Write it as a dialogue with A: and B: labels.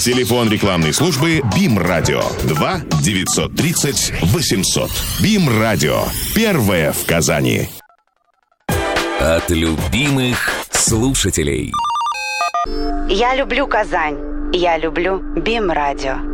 A: Телефон рекламной службы БИМ-радио 2 930 800. БИМ-радио. Первое в Казани.
B: От любимых слушателей.
C: Я люблю Казань. Я люблю БИМ-радио.